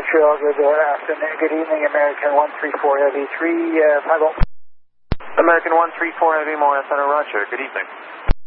Montreal, good afternoon, good evening, American 134 Heavy 350. American 134 Heavy, Montreal Center, Roger, good evening.